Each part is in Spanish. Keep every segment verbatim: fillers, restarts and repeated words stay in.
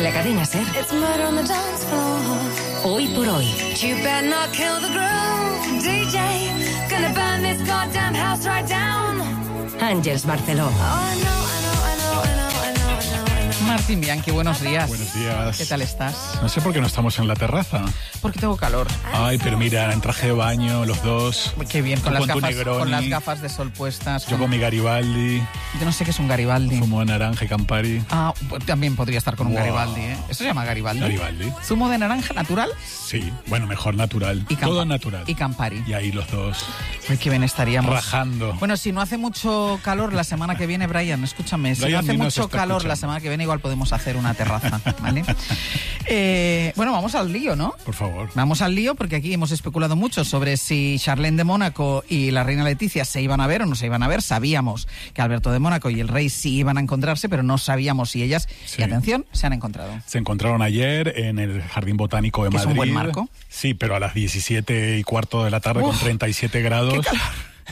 la cadena SER. Hoy por hoy. You better not kill the groove, D J. Gonna burn this goddamn house right down. Ángeles Barceló. Oh, I know, I know, I know, I know, I know, I know, I know. Martín Bianchi, buenos días. Buenos días. ¿Qué tal estás? No sé por qué no estamos en la terraza. Porque tengo calor. Ay, pero mira, en traje de baño, los dos. Qué bien, con, Tú las con tu gafas, Negroni, con las gafas de sol puestas. Yo con mi Garibaldi, Yo no sé qué es un Garibaldi. zumo de naranja y Campari. Ah, pues también podría estar con un Wow. Garibaldi, ¿eh? ¿Eso se llama Garibaldi? Garibaldi. ¿Zumo de naranja natural? Sí, bueno, mejor natural. Y Campa- Todo natural. Y Campari. Y ahí los dos Ay, qué bien estaríamos. rajando. Bueno, si no hace mucho calor la semana que viene, Brian, escúchame, si Brian no hace ni nos mucho está calor escuchando. la semana que viene, igual podemos hacer una terraza, ¿vale? Eh, bueno, vamos al lío, ¿no? Por favor. Vamos al lío porque aquí hemos especulado mucho sobre si Charlene de Mónaco y la reina Leticia se iban a ver o no se iban a ver. Sabíamos que Alberto de Mónaco y el rey sí iban a encontrarse, pero no sabíamos si ellas, Sí. y atención, se han encontrado. Se encontraron ayer en el Jardín Botánico de Que es Madrid. un buen marco. Sí, pero a las diecisiete y cuarto de la tarde Uf, con treinta y siete grados. ¡Qué calor!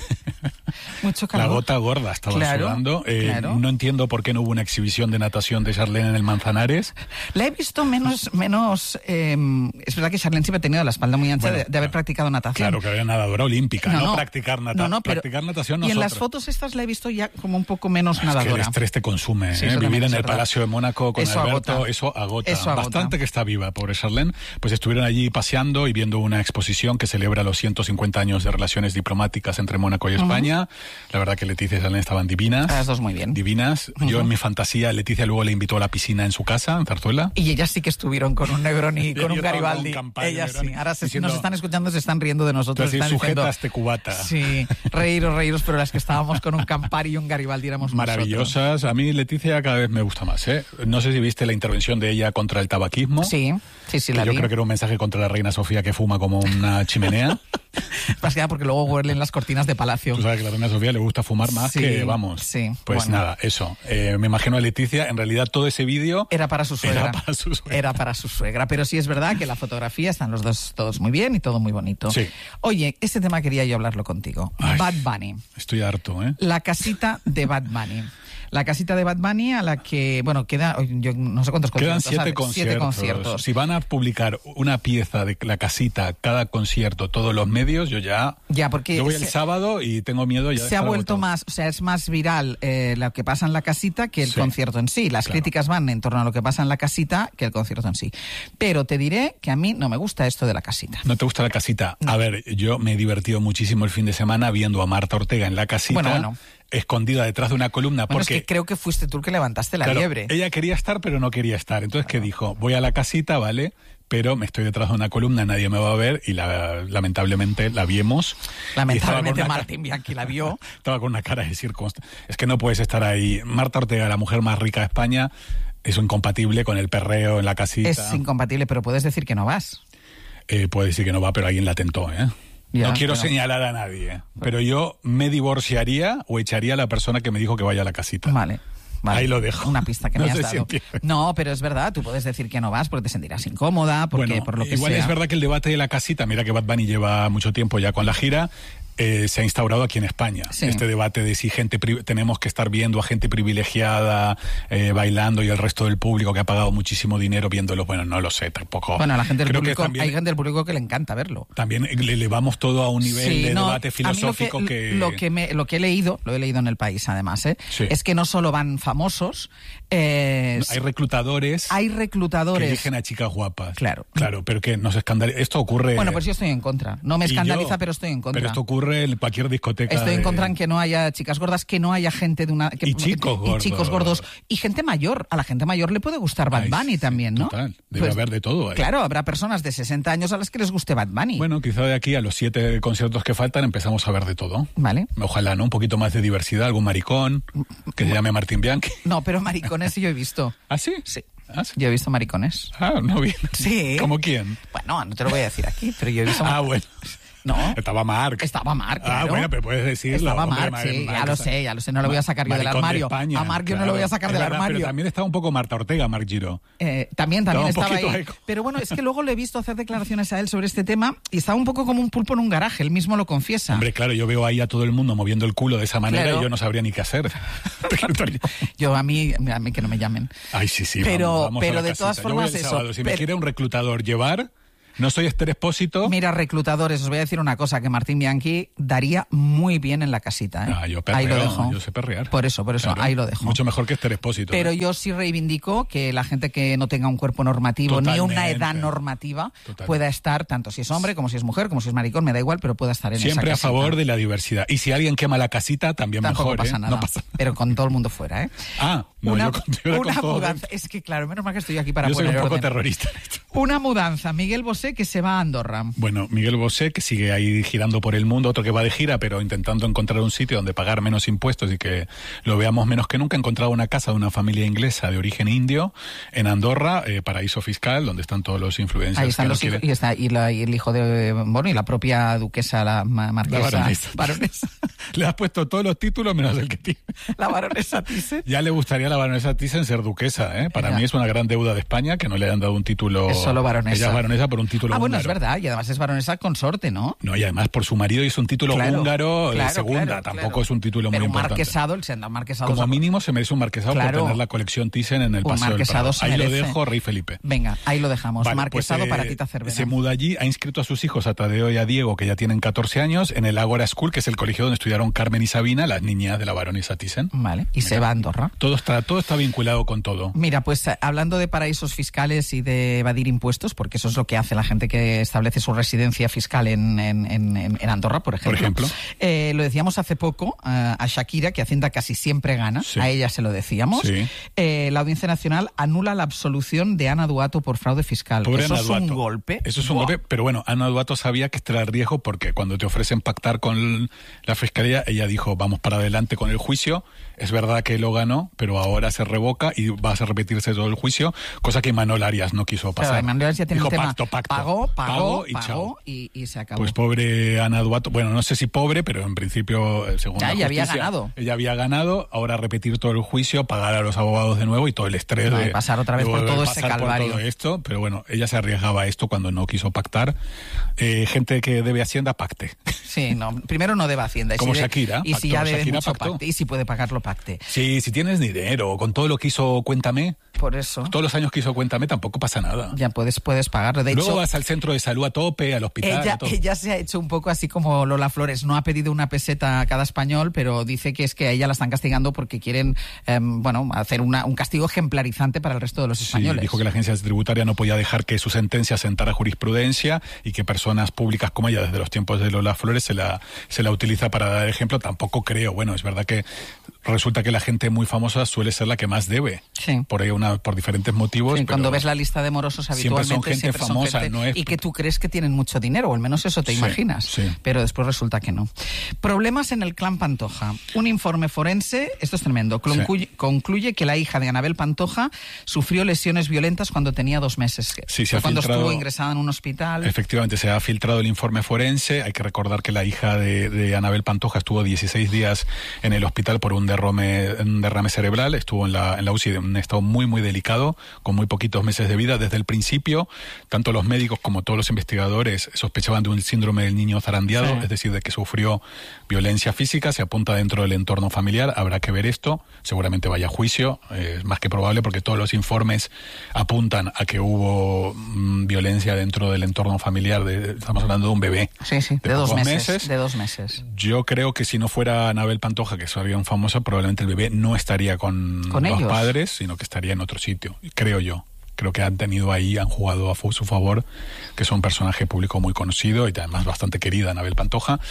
Mucho calor. La gota gorda estaba Claro, sudando. Eh, claro. No entiendo por qué no hubo una exhibición de natación de Charlene en el Manzanares. La he visto menos... menos eh, es verdad que Charlene siempre ha tenido la espalda muy ancha Bueno, de, de haber claro. practicado natación. Claro que era nadadora olímpica, no, practicar, nata no, no, pero- practicar natación Y en las nosotros. fotos estas la he visto ya como un poco menos Es que el nadadora. estrés te consume, Sí, ¿eh? eso Vivir también en es el verdad. Palacio de Mónaco con Eso Alberto, agota. eso agota. Eso agota. Bastante que está viva, pobre Charlene. Pues estuvieron allí paseando y viendo una exposición que celebra los ciento cincuenta años de relaciones diplomáticas entre Mónaco y España. La verdad que Leticia y Charlene estaban divinas. Las dos muy bien. Divinas. Yo en mi fantasía, Leticia luego le invitó a la piscina en su casa, en Zarzuela. Y ellas sí que estuvieron con un Negroni y con Yo un estaba Garibaldi. con un Campari, Ellas sí. Negroni, Ahora se, diciendo- nos están escuchando, se están riendo de nosotros. Así, están sujeta diciendo, este cubata. Sí, reíros, reíros, pero las que estábamos con un Campari y un Garibaldi éramos nosotros. Maravillosas. A mí Leticia cada vez me gusta más, ¿eh? No sé si viste la intervención de ella contra el tabaquismo. Sí, sí, sí, Que la yo vi. creo que era un mensaje contra la reina Sofía que fuma como una chimenea. Más que nada porque luego huelen las cortinas de palacio. Tú sabes que a la reina Sofía le gusta fumar más Sí, que, vamos. sí, Pues bueno. nada, eso. Eh, me imagino a Leticia, en realidad todo ese vídeo Era para su suegra. Era para su suegra. Era para su suegra. Pero sí es verdad que la fotografía están los dos todos muy bien y todo muy bonito. Sí. Oye, este tema quería yo hablarlo contigo. Ay. Bad Bunny. Estoy harto, ¿eh? La casita de Bad Bunny. La casita de Bad Bunny a la que, bueno, queda, yo no sé cuántos Quedan conciertos. siete ¿sabes? conciertos. Siete conciertos. Si van a publicar una pieza de la casita, cada concierto, todos los medios, yo ya... Ya, porque Yo voy el se- sábado y tengo miedo ya de Se ha estar vuelto agotado. más, o sea, es más viral eh, lo que pasa en la casita que el Sí. concierto en sí. Las Claro. críticas van en torno a lo que pasa en la casita que el concierto en sí. Pero te diré que a mí no me gusta esto de la casita. ¿No te gusta la casita? A ver, yo me he divertido muchísimo el fin de semana viendo a Marta Ortega en la casita, Bueno, bueno. escondida detrás de una columna, Bueno, porque... es que creo que fuiste tú el que levantaste la Claro, liebre. ella quería estar, pero no quería estar. Entonces, ¿qué dijo? Voy a la casita, ¿vale? Pero me estoy detrás de una columna, nadie me va a ver y la, lamentablemente la vimos. Lamentablemente Y estaba con una Martín Bianchi la vio. cara- Estaba con una cara de circunstancia. Es que no puedes estar ahí. Marta Ortega, la mujer más rica de España, es incompatible con el perreo en la casita. Es incompatible, pero puedes decir que no vas. Eh, puede decir que no va, pero alguien la tentó, ¿eh? Ya, no quiero pero- señalar a nadie, pero yo me divorciaría o echaría a la persona que me dijo que vaya a la casita. Vale. Vale. Ahí lo dejo. Una pista que No me has sé si dado. entiendes. No, pero es verdad, tú puedes decir que no vas porque te sentirás incómoda, porque Bueno, por lo que igual sea. es verdad que el debate de la casita, mira que Bad Bunny lleva mucho tiempo ya con la gira, eh, se ha instaurado aquí en España. Sí. Este debate de si gente pri- tenemos que estar viendo a gente privilegiada eh, bailando y el resto del público que ha pagado muchísimo dinero viéndolo. Bueno, no lo sé tampoco. Bueno, a la gente del Creo público, que también, hay gente del público que le encanta verlo. también le elevamos todo a un nivel Sí, de no, debate a mí lo filosófico que... Lo que, me, lo que he leído, lo he leído en El País además, ¿eh? Sí. es que no solo van famosos, eh, Hay reclutadores hay que reclutadores. eligen a chicas guapas. Claro. Claro, pero que nos escandaliza. Esto ocurre... Bueno, pues yo estoy en contra. No me y escandaliza, yo- pero estoy en contra. Pero esto ocurre en cualquier discoteca. Estoy en de- contra en que no haya chicas gordas, que no haya gente de una... Que, Y chicos y chicos gordos. gordos. Y gente mayor. A la gente mayor le puede gustar Bad Ay, Bunny sí, también, ¿no? total. Debe haber de todo ahí. Claro, habrá personas de sesenta años a las que les guste Bad Bunny. Bueno, quizá de aquí a los siete conciertos que faltan empezamos a ver de todo. Vale. Ojalá, ¿no? Un poquito más de diversidad, algún maricón que se llame Martín Bianchi. No, pero maricones sí yo he visto. ¿Ah, sí? Sí. ¿Ah, sí? Yo he visto maricones. Ah, no bien. Sí. ¿Cómo quién? Bueno, no te lo voy a decir aquí, pero yo he visto... Ah, bueno. No. Estaba Marc. Estaba Marc, claro. Ah, bueno, pero puedes decirlo. Estaba hombre, Marc, sí, ya lo sé, ya lo sé. No lo voy a sacar yo del armario. De a Marc yo claro, no lo voy a sacar del verdad, armario. Pero también estaba un poco Marta Ortega, Marc Giró. Eh, también, también estaba, estaba ahí. Eco. Pero bueno, es que luego le he visto hacer declaraciones a él sobre este tema y estaba un poco como un pulpo en un garaje, él mismo lo confiesa. Hombre, claro, yo veo ahí a todo el mundo moviendo el culo de esa manera Claro. y yo no sabría ni qué hacer. Yo a mí, a mí que no me llamen. Ay, sí, sí, Pero- vamos, vamos pero a la de casita. todas Yo voy formas el eso, sábado. Si me pero- quiere un reclutador llevar, no soy Esther Expósito. Mira, reclutadores, os voy a decir una cosa, que Martín Bianchi daría muy bien en la casita, ¿eh? Ah, yo perreo, ahí lo dejo. yo sé perrear. Por eso, por eso, Claro, ahí lo dejo. Mucho mejor que Esther Expósito. Pero ¿eh? yo sí reivindico que la gente que no tenga un cuerpo normativo ni una Totalmente. edad normativa Totalmente. pueda estar, tanto si es hombre, como si es mujer, como si es maricón, me da igual, pero pueda estar en Siempre esa a casita. favor de la diversidad. Y si alguien quema la casita, también Tampoco mejor. pasa ¿eh? nada, No pasa pero con todo el mundo fuera, ¿eh? Ah, no, una yo con, yo era una con todo. mudanza, es que claro, menos mal que estoy aquí para Yo soy un poner poco orden. terrorista. Una mudanza, Miguel Bosé que se va a Andorra. Bueno, Miguel Bosé, que sigue ahí girando por el mundo, otro que va de gira, pero intentando encontrar un sitio donde pagar menos impuestos y que lo veamos menos que nunca. Ha encontrado una casa de una familia inglesa de origen indio en Andorra, eh, paraíso fiscal, donde están todos los influencers. Ahí están que no los hijos, quieren- y, está, y, la- y el hijo de, bueno, y la propia duquesa, la ma- marquesa. La baronesa. baronesa. Le has puesto todos los títulos menos el que tiene. La baronesa Thyssen. Ya le gustaría a la baronesa Thyssen ser duquesa, ¿eh? Para Ella- mí es una gran deuda de España que no le hayan dado un título... Es solo baronesa. Ella es baronesa por un título Ah, bueno, es húngaro. verdad, y además es baronesa consorte, ¿no? No, y además por su marido hizo un título Claro, húngaro de claro, segunda. claro, Tampoco claro. es un título Pero muy un importante. marquesado, el siendo marquesado. Como mínimo se merece un marquesado Claro. por tener la colección Thyssen en el Un Paseo del marquesado Prado. se Ahí lo merece. dejo, Rey Felipe. Venga, ahí lo dejamos. Vale, Marquesado pues, eh, para Tita Cervera. Se muda allí, ha inscrito a sus hijos, a Tadeo y a Diego, que ya tienen catorce años, en el Ágora School, que es el colegio donde estudiaron Carmen y Sabina, las niñas de la baronesa Thyssen. Vale, y se va a Andorra. Todo está, todo está vinculado con todo. Mira, pues eh, hablando de paraísos fiscales y de evadir impuestos, porque eso es lo que hace la gente que establece su residencia fiscal en, en, en, en Andorra, por ejemplo. Por ejemplo. Eh, lo decíamos hace poco eh, a Shakira, que Hacienda casi siempre gana, Sí. a ella se lo decíamos. Sí. Eh, la Audiencia Nacional anula la absolución de Ana Duato por fraude fiscal. Pobre eso Ana es Duato. un golpe. Eso es un Buah. golpe, pero bueno, Ana Duato sabía que este era el riesgo porque cuando te ofrecen pactar con la fiscalía, ella dijo, vamos para adelante con el juicio. Es verdad que lo ganó, pero ahora se revoca y va a repetirse todo el juicio, cosa que Imanol Arias no quiso pasar. Claro, Imanol Arias ya tiene Dijo, un tema. pacto, pacto. Pagó, pagó, Pago y pagó chao. y, y se acabó. Pues pobre Ana Duato, bueno, no sé si pobre, pero en principio, eh, según Ya, la ella había justicia, ganado. Ella había ganado, ahora repetir todo el juicio, pagar a los abogados de nuevo y todo el estrés No, y de pasar otra vez de por volver todo a ese pasar por calvario. todo esto, pero bueno, ella se arriesgaba a esto cuando no quiso pactar. Eh, gente que debe Hacienda, pacte. Sí, no, primero no debe Hacienda. Y Como si de- Shakira, Y si pactó. ya debe Shakira mucho, pactó. pacte. Y si puede pagarlo, pacte. Sí, si tienes dinero, con todo lo que hizo Cuéntame, Por eso todos los años que hizo Cuéntame, tampoco pasa nada. ya puedes, puedes pagarlo. De Luego hecho, vas al centro de salud a tope, al hospital. ella, a todo. ella se ha hecho un poco así como Lola Flores. No ha pedido una peseta a cada español, pero dice que es que a ella la están castigando porque quieren, em, bueno, hacer una, un castigo ejemplarizante para el resto de los Sí, españoles. dijo que la agencia tributaria no podía dejar que su sentencia sentara jurisprudencia y que personas públicas como ella, desde los tiempos de Lola Flores, se la, se la utiliza para dar ejemplo. Tampoco creo. Bueno, es verdad que resulta que la gente muy famosa suele ser la que más debe. Sí. Por ahí una, por diferentes motivos. Sí, pero cuando ves la lista de morosos siempre habitualmente son gente siempre son famosa, gente- no es- y que tú crees que tienen mucho dinero, o al menos eso te Sí, imaginas, sí. pero después resulta que no. Problemas en el clan Pantoja. Un informe forense, esto es tremendo, concluye, concluye que la hija de Anabel Pantoja sufrió lesiones violentas cuando tenía dos meses. Sí, se Fue ha cuando filtrado- estuvo ingresada en un hospital. Efectivamente, se ha filtrado el informe forense. Hay que recordar que la hija de, de Anabel Pantoja estuvo dieciséis días en el hospital por un derrame, un derrame cerebral. Estuvo en la, en la U C I en un estado muy, muy delicado, con muy poquitos meses de vida. Desde el principio, tanto los médicos como todos los investigadores sospechaban de un síndrome del niño zarandeado, Sí. es decir, de que sufrió violencia física. Se apunta dentro del entorno familiar. Habrá que ver esto. Seguramente vaya a juicio. Eh, es más que probable porque todos los informes apuntan a que hubo mm, violencia dentro del entorno familiar. De, estamos hablando de un bebé. Sí, sí, de, dos pocos meses, De dos meses. Yo creo que si no fuera Anabel Pantoja, que es alguien famosa, probablemente el bebé no estaría con, Con los ellos. padres, sino que estaría en otro sitio, creo yo. Creo que han tenido ahí, han jugado a fu- su favor, que es un personaje público muy conocido y además bastante querida, Anabel Pantoja.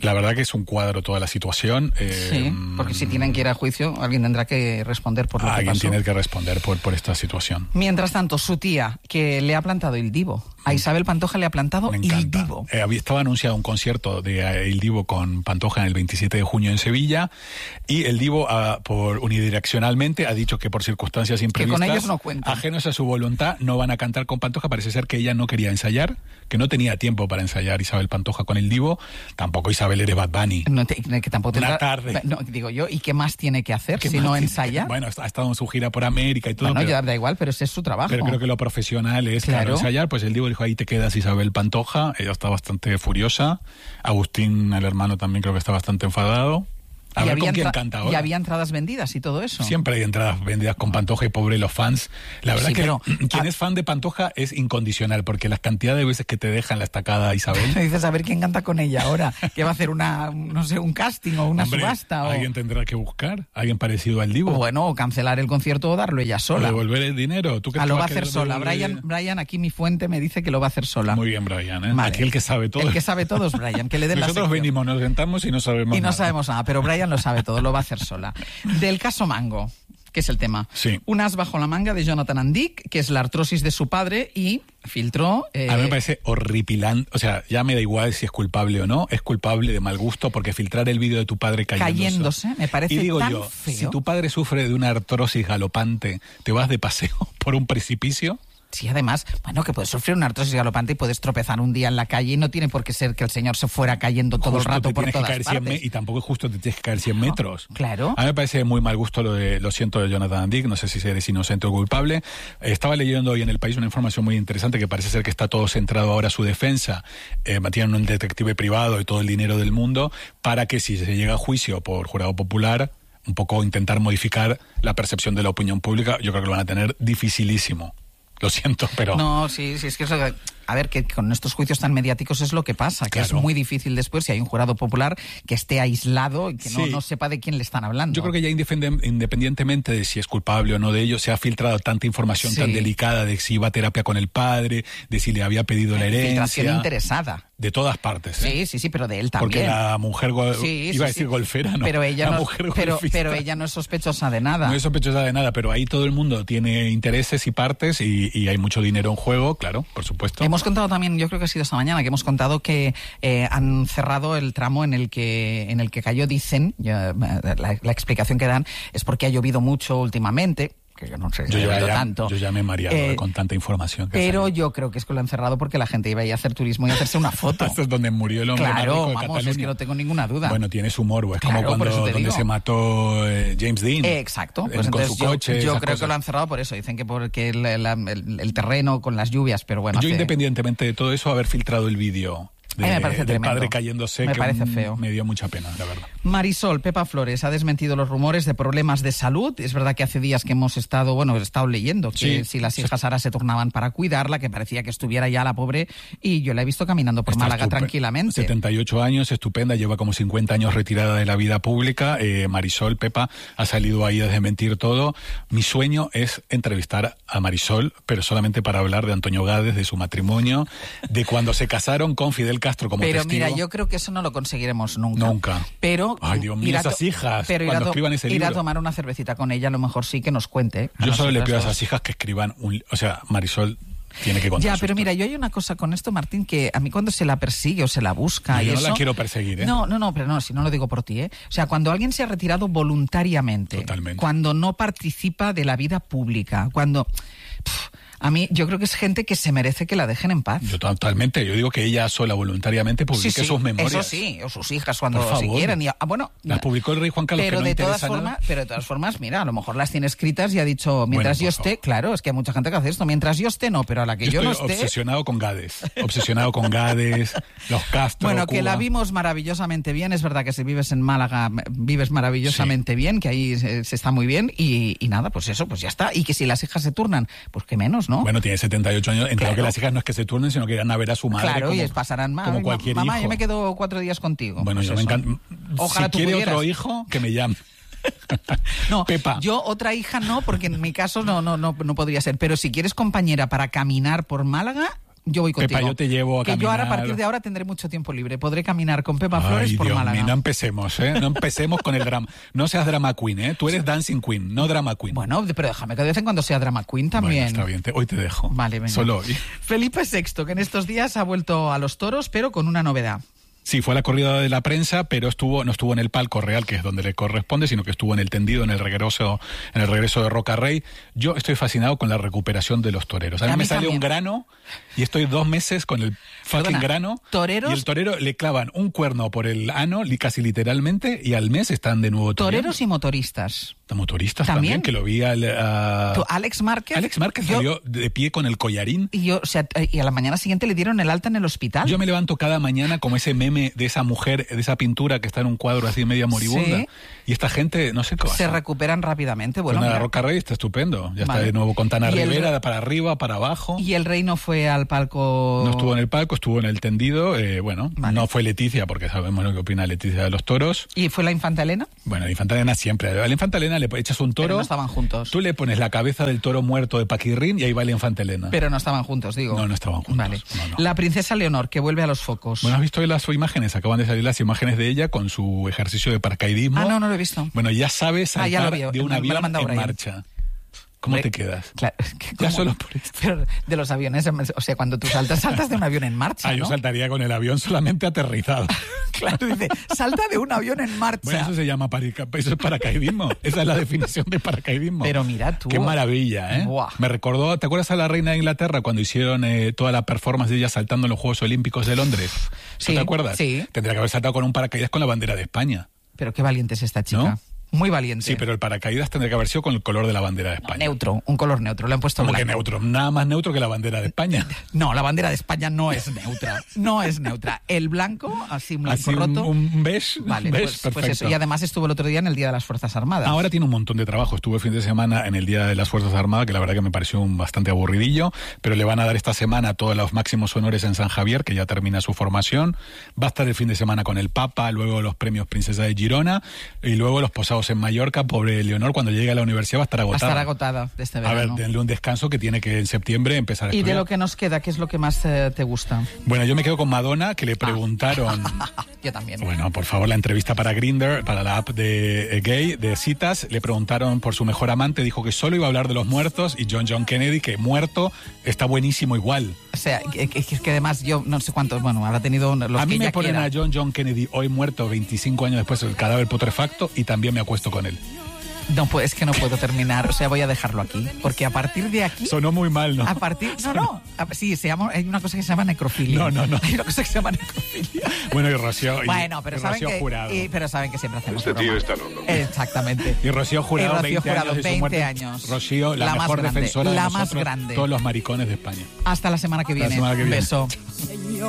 La verdad que es un cuadro toda la situación. Eh, sí, porque si tienen que ir a juicio, alguien tendrá que responder por lo que pasó. Alguien tiene que responder por, por esta situación. Mientras tanto, su tía, que le ha plantado Il Divo. A Isabel Pantoja le ha plantado Il Divo. Eh, había, estaba anunciado un concierto de eh, Il Divo con Pantoja en el veintisiete de junio en Sevilla, y El Divo, uh, por unidireccionalmente, ha dicho que por circunstancias imprevistas, que con ellos no cuentan, ajenos a su voluntad, no van a cantar con Pantoja. Parece ser que ella no quería ensayar, que no tenía tiempo para ensayar Isabel Pantoja con El Divo. Tampoco Isabel eres Bad Bunny. No te, que tampoco Una tendrá, tarde. No, digo yo, ¿y qué más tiene que hacer si no ensaya? Bueno, ha estado en su gira por América y todo. Bueno, pero, ya da igual, pero ese es su trabajo. Pero creo que lo profesional es claro. Claro, ensayar. Pues El Divo dijo, ahí te quedas, Isabel Pantoja. Ella está bastante furiosa. Agustín, el hermano, también creo que está bastante enfadado. A y ver había con quién entra- canta ahora. Y había entradas vendidas y todo eso. Siempre hay entradas vendidas con Pantoja y pobre los fans. La verdad Sí, que pero, quien a... es fan de Pantoja es incondicional, porque las cantidades de veces que te dejan la estacada Isabel. Dices, a ver quién canta con ella ahora. ¿Qué va a hacer? Una, no sé, un casting o una Hombre, subasta. O... Alguien tendrá que buscar, alguien parecido al Divo. O bueno, o cancelar el concierto o darlo ella sola. O devolver el dinero. ¿Tú Ah, lo va a hacer sola. Brian, Brian, aquí mi fuente me dice que lo va a hacer sola. Muy bien, Brian. ¿eh? Vale. Aquí el que sabe todo. El que sabe todo es Brian, que le den la Nosotros sección. venimos, nos sentamos y no sabemos Y no nada. sabemos nada, pero Brian lo sabe todo, lo va a hacer sola. Del caso Mango, que es el tema. Sí. Un as bajo la manga de Jonathan Andick, que es la artrosis de su padre, y filtró... Eh... A mí me parece horripilante. O sea, ya me da igual si es culpable o no. Es culpable de mal gusto, porque filtrar el vídeo de tu padre cayéndose... Cayéndose, me parece y digo tan yo, feo. si tu padre sufre de una artrosis galopante, ¿te vas de paseo por un precipicio? Sí, además, bueno, que puedes sufrir una artrosis galopante y puedes tropezar un día en la calle y no tiene por qué ser que el señor se fuera cayendo todo Justo el rato te por tienes todas que caer cien partes. me- y tampoco es justo te tienes que caer cien No, metros. claro. A mí me parece muy mal gusto lo de lo siento de Jonathan Dick, no sé si eres inocente o culpable. Eh, Estaba leyendo hoy en El País una información muy interesante que parece ser que está todo centrado ahora a su defensa. Eh, tienen un detective privado y todo el dinero del mundo para que si se llega a juicio por jurado popular, un poco intentar modificar la percepción de la opinión pública. Yo creo que lo van a tener dificilísimo. Lo siento, pero... No, sí, sí, es que es lo que... A ver, que con estos juicios tan mediáticos es lo que pasa, que Claro. es muy difícil después, si hay un jurado popular, que esté aislado y que no, Sí. no sepa de quién le están hablando. Yo creo que ya indefende- independientemente de si es culpable o no de ello, se ha filtrado tanta información Sí. tan delicada de si iba a terapia con el padre, de si le había pedido la Filtración herencia. interesada. De todas partes. ¿eh? Sí, sí, sí, pero de él Porque también. la mujer, go- Sí, iba a sí, decir sí. golfera, ¿no? Pero ella, la no, mujer pero, golfista. pero ella no es sospechosa de nada. No es sospechosa de nada, pero ahí todo el mundo tiene intereses y partes y, y hay mucho dinero en juego, claro, por supuesto. Hemos contado también, yo creo que ha sido esta mañana, que hemos contado que eh, han cerrado el tramo en el que en el que cayó, dicen, ya, la, la explicación que dan es porque ha llovido mucho últimamente, que yo no sé si Yo ha ya, llovido ya- tanto. yo ya me he mareado Eh, con tanta información. Que Pero sale. yo creo que es que lo han cerrado porque la gente iba a ir a hacer turismo y a hacerse una foto. Esto es donde murió el hombre más Claro, rico de vamos, Cataluña. es que no tengo ninguna duda. Bueno, tiene su morbo. Es Claro, como por eso cuando te donde digo. se mató eh, James Dean. Eh, exacto, pues en- con entonces su yo, coche. yo esas creo que cosas. lo han cerrado por eso. Dicen que porque el, el- el- el terreno con las lluvias, pero bueno. Yo, hace- independientemente de todo eso, haber filtrado el vídeo de, A mí me parece del tremendo. padre cayéndose, Me que parece mm, feo. me dio mucha pena, la verdad. Marisol Pepa Flores ha desmentido los rumores de problemas de salud. Es verdad que hace días que hemos estado, bueno, he estado leyendo que Sí. si las hijas ahora se turnaban para cuidarla, que parecía que estuviera ya la pobre, y yo la he visto caminando por Está Málaga estupe- tranquilamente. setenta y ocho años, estupenda, lleva como cincuenta años retirada de la vida pública. Eh, Marisol Pepa ha salido ahí a desmentir todo. Mi sueño es entrevistar a Marisol, pero solamente para hablar de Antonio Gades, de su matrimonio, de cuando se casaron con Fidel Castro como Pero testigo. mira, yo creo que eso no lo conseguiremos nunca. Nunca. Pero Ay, Dios mío, ir a esas to- hijas, pero ir cuando a to- escriban ese ir a libro. tomar una cervecita con ella, a lo mejor sí que nos cuente. a Yo solo le nosotras pido a dos. esas hijas que escriban un... li- O sea, Marisol tiene que contar Ya, su pero historia. mira, yo hay una cosa con esto, Martín, que a mí cuando se la persigue o se la busca No, y yo no eso... la quiero perseguir, ¿eh? No, no, no, pero no, si no lo digo por ti, ¿eh? O sea, cuando alguien se ha retirado voluntariamente, Totalmente. cuando no participa de la vida pública, cuando... pf, a mí, yo creo que es gente que se merece que la dejen en paz. Yo totalmente, yo digo que ella sola voluntariamente publique Sí, sí, sus memorias. eso sí, o sus hijas cuando Por favor. si quieren. Y, ah, bueno, Las publicó el rey Juan Carlos, pero que no de todas interesa formas, nada. pero de todas formas, mira, a lo mejor las tiene escritas y ha dicho, mientras Bueno, yo por esté, favor. claro, es que hay mucha gente que hace esto, mientras yo esté no, pero a la que yo, Yo no estoy esté... obsesionado con Gades, obsesionado con Gades, los Castro, Bueno, que la Cuba. vimos maravillosamente bien. Es verdad que si vives en Málaga, vives maravillosamente bien, que ahí se, se está muy bien. Y, y nada, pues eso, pues ya está. Y que si las hijas se turnan, pues que menos, ¿no? Bueno, tiene setenta y ocho años, entiendo Claro. que las hijas no es que se turnen, sino que irán a ver a su madre. claro, como, y es pasarán más. como cualquier Mamá, hijo. yo me quedo cuatro días contigo. Bueno, Pues yo me eso. encanta. Ojalá si tú quiere pudieras. otro hijo, que me llame. No, Pepa. yo otra hija no, porque en mi caso no, no, no, no podría ser. Pero si quieres compañera para caminar por Málaga, Yo voy contigo. Pepa, yo te llevo a que caminar. yo ahora, a partir de ahora, tendré mucho tiempo libre. Podré caminar con Pepa Flores Ay, por Dios Málaga. mío, no empecemos, ¿eh? No empecemos con el drama. No seas drama queen, ¿eh? Tú eres dancing queen, no drama queen. Bueno, pero déjame que de vez en cuando sea drama queen también. Bueno, está bien. Te, hoy te dejo. Vale, venga. Solo hoy. Felipe sexto, que en estos días ha vuelto a los toros, pero con una novedad. Sí, fue a la corrida de la prensa, pero estuvo no estuvo en el palco real, que es donde le corresponde, sino que estuvo en el tendido, en el regreso, en el regreso de Roca Rey. Yo estoy fascinado con la recuperación de los toreros. A mí, A mí me sale también. un grano y estoy dos meses con el fucking Perdona, grano. toreros- Y el torero le clavan un cuerno por el ano, li- casi literalmente, y al mes están de nuevo toreando. Toreros y motoristas. Motoristas ¿También? también, que lo vi al... a- Tú, Alex Márquez. Alex Márquez yo- salió de pie con el collarín. Y yo, o sea, y a la mañana siguiente le dieron el alta en el hospital. Yo me levanto cada mañana como ese meme de esa mujer, de esa pintura que está en un cuadro así media moribunda. Sí. Y esta gente, no sé qué Se pasa. recuperan rápidamente. Pues Bueno, nada, mira. Roca Rey está estupendo. Ya Vale. está de nuevo con Tana Y el Rivera, re- para arriba, para abajo. Y el rey no fue al palco. No estuvo en el palco, estuvo en el tendido. Eh, bueno, Vale. no fue Leticia, porque sabemos lo que opina Leticia de los toros. ¿Y fue la infanta Elena? Bueno, la Infanta Elena siempre. A la Infanta Elena le echas un Pero toro. no estaban juntos. Tú le pones la cabeza del toro muerto de Paquirrín y ahí va la Infanta Elena. Pero no estaban juntos, digo. No, no estaban juntos. Vale. No, no. La princesa Leonor, que vuelve a los focos. Bueno, ¿has visto hoy las imágenes? Acaban de salir las imágenes de ella con su ejercicio de paracaidismo. Ah, no, no lo he visto. Bueno, ya sabe Ah, saltar ya lo vi, de un me lo ha avión mandado en Brian. marcha. ¿Cómo Hombre, te quedas? Claro, es que Ya ¿cómo? solo por esto. Pero de los aviones, o sea, cuando tú saltas, saltas de un avión en marcha, Ah, yo ¿no? saltaría con el avión solamente aterrizado. Claro, dice, salta de un avión en marcha. Bueno, eso se llama parica- eso es paracaidismo. Esa es la definición de paracaidismo. Pero mira tú. Qué maravilla, ¿eh? Buah. Me recordó, ¿te acuerdas a la reina de Inglaterra cuando hicieron eh, toda la performance de ella saltando en los Juegos Olímpicos de Londres? ¿No Sí, te acuerdas? sí. Tendría que haber saltado con un paracaídas con la bandera de España. Pero qué valiente es esta chica. ¿No? Muy valiente. Sí, pero el paracaídas tendría que haber sido con el color de la bandera de No, España. neutro, un color neutro. Le han puesto Como que blanco. neutro, nada más neutro que la bandera de España. No, la bandera de España no es neutra. No es neutra. El blanco, así un blanco Así un, roto. un beige, Vale, un beige, pues, pues perfecto. eso. Y además estuvo el otro día en el Día de las Fuerzas Armadas. Ahora tiene un montón de trabajo. Estuvo el fin de semana en el Día de las Fuerzas Armadas, que la verdad que me pareció un bastante aburridillo, pero le van a dar esta semana todos los máximos honores en San Javier, que ya termina su formación. Va a estar el fin de semana con el Papa, luego los premios Princesa de Girona, y luego los posados en Mallorca. Pobre Leonor, cuando llegue a la universidad va a estar Va a agotada. estar agotada de este A ver, verano. denle un descanso que tiene que en septiembre empezar a Y de estudiar. lo que nos queda, ¿qué es lo que más eh, te gusta? Bueno, yo me quedo con Madonna, que le preguntaron... Yo también. Bueno, por favor, la entrevista para Grindr, para la app de eh, gay, de citas, le preguntaron por su mejor amante, dijo que solo iba a hablar de los muertos, y John John Kennedy, que muerto, está buenísimo igual. O sea, que, que, que además yo no sé cuántos, bueno, habrá tenido los a que mí me ella ponen quiera. a John John Kennedy hoy muerto, veinticinco años después, el cadáver putrefacto, y también me acuesto con él. No, pues es que no puedo terminar, o sea, voy a dejarlo aquí, porque a partir de aquí... Sonó muy mal, ¿no? A partir... No, no, a- sí, se llama, hay una cosa que se llama necrofilia. No, no, no. Hay una cosa que se llama necrofilia. Bueno, y Rocío, y- Bueno, pero y saben Rocío que, Jurado. y- pero saben que siempre hacemos Este tío broma. está loco. Exactamente. Y Rocío Jurado, Y Rocío veinte Jurado, años de su veinte muerte. años. Rocío, la, La más mejor grande, defensora de la más nosotros, grande. todos los maricones de España. Hasta la semana que Hasta la viene. semana que viene. Beso.